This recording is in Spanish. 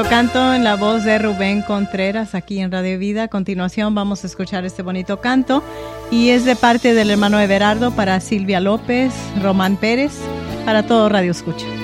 Canto en la voz de Rubén Contreras aquí en Radio Vida. A continuación vamos a escuchar este bonito canto y es de parte del hermano Everardo para Silvia López, Román Pérez, para todo Radio Escucha.